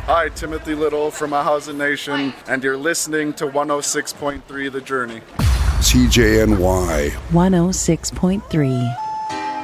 Hi, Timothy Little from A Housing Nation, and you're listening to 106.3 The Journey. CJNY 106.3.